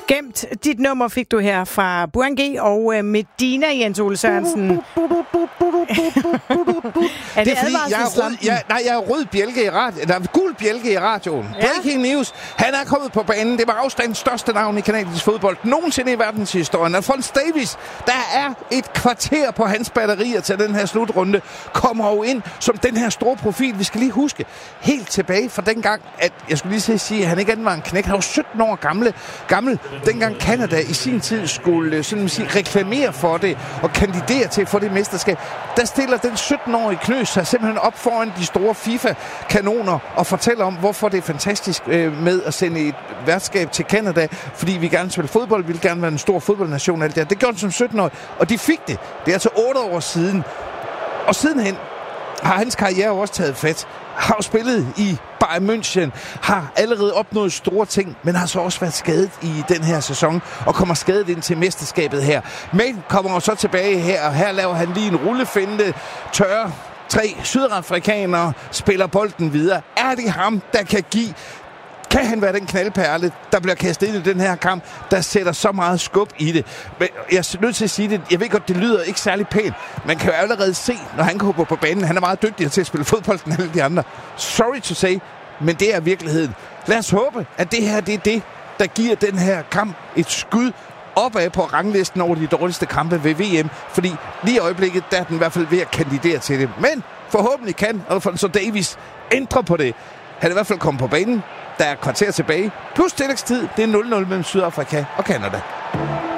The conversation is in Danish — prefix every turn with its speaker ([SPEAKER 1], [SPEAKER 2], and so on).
[SPEAKER 1] Gemt. Dit nummer fik du her fra Burhan G og Medina, Jens Ole Sørensen. Er det advarselslampen?
[SPEAKER 2] Jeg er rød bjælke i radioen. Der er gul bjælke i radioen. Ja. Breaking news. Han er kommet på banen. Det var afstandens største navn i kanadisk fodbold nogensinde i verdenshistorien. Alphonse Davies, der er et kvarter på hans batterier til den her slutrunde, kommer jo ind som den her store profil. Vi skal lige huske, helt tilbage fra dengang, at jeg skulle lige sige, at han ikke var en knæk. Han var 17 år gammel. Dengang Canada i sin tid skulle reklamere for det og kandidere til at få det mesterskab, der stiller den 17-årige Knøs sig simpelthen op foran de store FIFA-kanoner og fortæller om, hvorfor det er fantastisk med at sende et værtskab til Canada, fordi vi gerne spiller fodbold, vi vil gerne være en stor fodboldnation. Alt det. Det gjorde han som 17-årig, og de fik det. Det er altså 8 år siden. Og sidenhen har hans karriere også taget fat. Har jo spillet i Bayern München, har allerede opnået store ting, men har så også været skadet i den her sæson, og kommer skadet ind til mesterskabet her. Men kommer jo så tilbage her, og her laver han lige en rullefinte, tørre 3 sydafrikanere, spiller bolden videre. Er det ham, der kan han være den knaldperle, der bliver kastet ind i den her kamp, der sætter så meget skub i det? Men jeg er nødt til at sige det. Jeg ved godt, det lyder ikke særlig pænt. Man kan jo allerede se, når han kommer på banen, han er meget dygtigere til at spille fodbold end alle de andre. Sorry to say, men det er virkeligheden. Lad os håbe, at det her det er det, der giver den her kamp et skud opad på ranglisten over de dårligste kampe ved VM. Fordi lige i øjeblikket, der er den i hvert fald ved at kandidere til det. Men forhåbentlig kan Alphonse Davies ændre på det. Han er i hvert fald kommet på banen. Der er kvarter tilbage. Plus tillægstid. Det er 0-0 mellem Sydafrika og Canada.